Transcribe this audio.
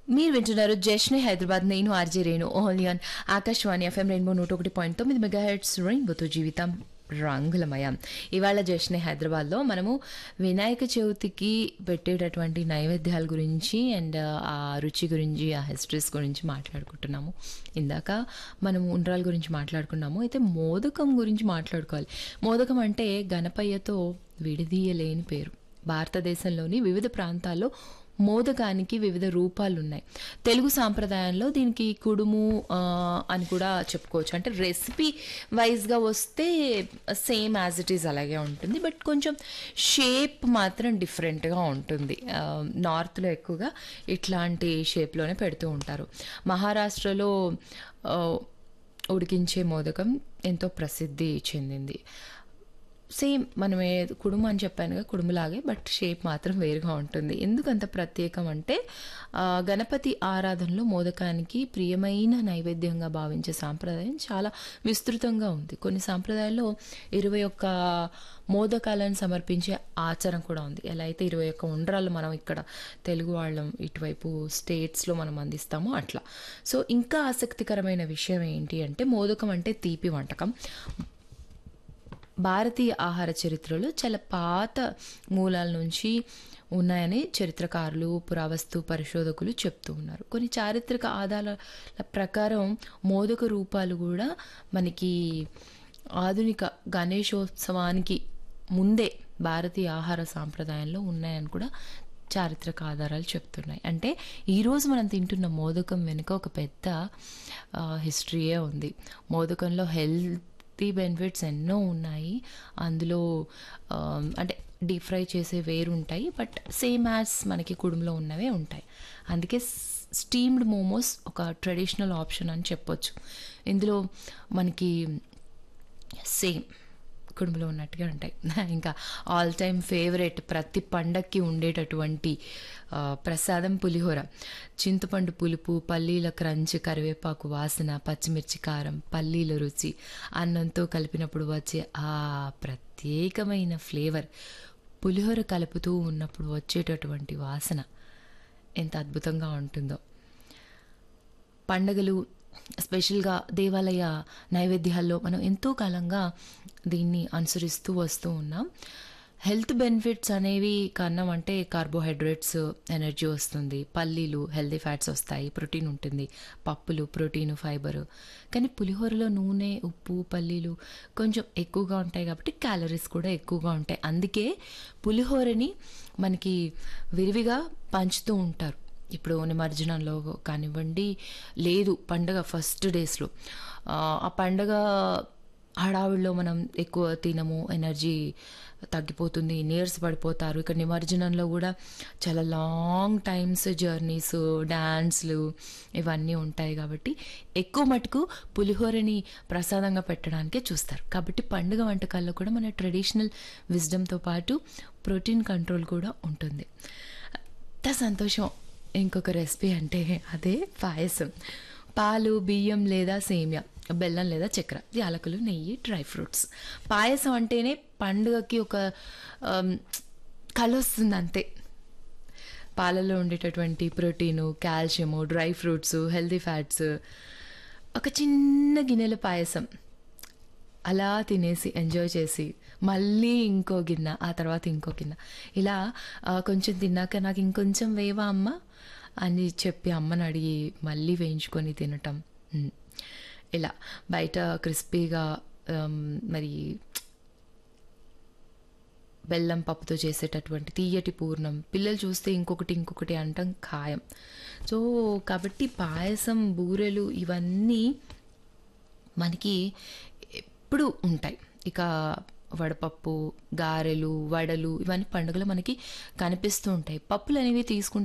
మీరు వింటున్నారు జశ్నే హైదరాబాద్. నేను RJ Renu only on Akashvani FM rainbow 101.9 megahertz రెయిన్బోతో జీవితం రంగులమయం. ఇవాళ జశ్నే హైదరాబాద్లో మనము వినాయక చవితికి పెట్టేటటువంటి నైవేద్యాల గురించి అండ్ ఆ రుచి గురించి ఆ హిస్టరీస్ గురించి మాట్లాడుకుంటున్నాము. ఇందాక మనము ఉండ్రాల గురించి మాట్లాడుకున్నాము. అయితే మోదకం గురించి మాట్లాడుకోవాలి. మోదకం అంటే గణపయ్యతో విడదీయలేని పేరు. భారతదేశంలోని వివిధ ప్రాంతాల్లో మోదకానికి వివిధ రూపాలు ఉన్నాయి. తెలుగు సాంప్రదాయంలో దీనికి కుడుము అని కూడా చెప్పుకోవచ్చు. అంటే రెసిపీ వైజ్గా వస్తే సేమ్ యాజ్ ఇట్ ఈజ్ అలాగే ఉంటుంది, బట్ కొంచెం షేప్ మాత్రం డిఫరెంట్గా ఉంటుంది. నార్త్లో ఎక్కువగా ఇట్లాంటి షేప్లోనే పెడుతూ ఉంటారు. మహారాష్ట్రలో ఉడికించే మోదకం ఎంతో ప్రసిద్ధి చెందింది. సేమ్ మనమే కుడుము అని చెప్పాను కదా, కుడుములాగే, బట్ షేప్ మాత్రం వేరుగా ఉంటుంది. ఎందుకంత ప్రత్యేకం అంటే గణపతి ఆరాధనలో మోదకానికి ప్రియమైన నైవేద్యంగా భావించే సాంప్రదాయం చాలా విస్తృతంగా ఉంది. కొన్ని సాంప్రదాయాల్లో 21 మోదకాలను సమర్పించే ఆచారం కూడా ఉంది. ఎలా అయితే 21 ఉండ్రాలు మనం ఇక్కడ తెలుగు వాళ్ళం ఇటువైపు స్టేట్స్లో మనం అందిస్తామో అట్లా. సో ఇంకా ఆసక్తికరమైన విషయం ఏంటి అంటే మోదకం అంటే తీపి వంటకం. భారతీయ ఆహార చరిత్రలో చాలా పాత మూలాల నుంచి ఉన్నాయని చరిత్రకారులు పురావస్తు పరిశోధకులు చెప్తూ ఉన్నారు. కొన్ని చారిత్రక ఆధారాల ప్రకారం మోదక రూపాలు కూడా మనకి ఆధునిక గణేశోత్సవానికి ముందే భారతీయ ఆహార సాంప్రదాయంలో ఉన్నాయని కూడా చారిత్రక ఆధారాలు చెప్తున్నాయి. అంటే ఈరోజు మనం తింటున్న మోదకం వెనుక ఒక పెద్ద హిస్టరీయే ఉంది. మోదకంలో బెనిఫిట్స్ ఎన్నో ఉన్నాయి. అందులో అంటే డీప్ ఫ్రై చేసే వేరు ఉంటాయి, బట్ సేమ్ యాజ్ మనకి కుడుములో ఉన్నవే ఉంటాయి. అందుకే స్టీమ్డ్ మోమోస్ ఒక ట్రెడిషనల్ ఆప్షన్ అని చెప్పొచ్చు. ఇందులో మనకి సేమ్ కుడుములో ఉన్నట్టుగా ఉంటాయి. ఇంకా ఆల్ టైమ్ ఫేవరెట్ ప్రతి పండక్కి ఉండేటటువంటి ప్రసాదం పులిహోర. చింతపండు పులుపు, పల్లీల క్రంచ్, కరివేపాకు వాసన, పచ్చిమిర్చి కారం, పల్లీల రుచి, అన్నంతో కలిపినప్పుడు వచ్చే ఆ ప్రత్యేకమైన ఫ్లేవర్, పులిహోర కలుపుతూ ఉన్నప్పుడు వచ్చేటటువంటి వాసన ఎంత అద్భుతంగా ఉంటుందో. పండగలు స్పెషల్గా దేవాలయ నైవేద్యాల్లో మనం ఎంతో కాలంగా దీన్ని అనుసరిస్తూ వస్తూ ఉన్నాం. హెల్త్ బెనిఫిట్స్ అనేవి కన్నం అంటే కార్బోహైడ్రేట్స్, ఎనర్జీ వస్తుంది, పల్లీలు హెల్తీ ఫ్యాట్స్ వస్తాయి, ప్రోటీన్ ఉంటుంది, పప్పులు ప్రోటీన్, ఫైబరు. కానీ పులిహోరలో నూనె, ఉప్పు, పల్లీలు కొంచెం ఎక్కువగా ఉంటాయి కాబట్టి క్యాలరీస్ కూడా ఎక్కువగా ఉంటాయి. అందుకే పులిహోరని మనకి విరివిగా పంచుతూ ఉంటారు. ఇప్పుడు నిమజ్జనంలో కానివ్వండి, లేదు పండగ ఫస్ట్ డేస్లో ఆ పండగ హడావిడిలో మనం ఎక్కువ తినము, ఎనర్జీ తగ్గిపోతుంది, నీరస పడిపోతారు. ఇక నిమజ్జనంలో కూడా చాలా లాంగ్ టైమ్స్ జర్నీస్, డ్యాన్స్లు ఇవన్నీ ఉంటాయి కాబట్టి ఎక్కువ మటుకు పులిహోరని ప్రసాదంగా పెట్టడానికే చూస్తారు. కాబట్టి పండుగ వంటకాల్లో కూడా మన ట్రెడిషనల్ విజ్డమ్తో పాటు ప్రోటీన్ కంట్రోల్ కూడా ఉంటుంది. అంత సంతోషం. ఇంకొక రెసిపీ అంటే అదే పాయసం. పాలు, బియ్యం లేదా సేమియా, బెల్లం లేదా చక్కెర, యాలకులు, నెయ్యి, డ్రై ఫ్రూట్స్. పాయసం అంటేనే పండుగకి ఒక కళ వస్తుంది అంతే. పాలలో ఉండేటటువంటి protein, calcium, dry fruits, healthy fats, ఒక చిన్న గిన్నెల పాయసం అలా తినేసి ఎంజాయ్ చేసి మళ్ళీ ఇంకో గిన్నె, ఆ తర్వాత ఇంకో గిన్నె, ఇలా కొంచెం తిన్నాక నాకు ఇంకొంచెం వేవా అమ్మ అని చెప్పి అమ్మని అడిగి మళ్ళీ వేయించుకొని తినటం. ఇలా బయట క్రిస్పీగా మరి బెల్లం పప్పుతో చేసేటటువంటి తీయటి పూర్ణం, పిల్లలు చూస్తే ఇంకొకటి అంటాం ఖాయం. సో కాబట్టి పాయసం, బూరెలు ఇవన్నీ మనకి ఎప్పుడు ఉంటాయి. ఇక వడపప్పు, గారెలు, వడలు ఇవన్నీ పండుగలు మనకి కనిపిస్తూ ఉంటాయి. పప్పులు అనేవి తీసుకుంటే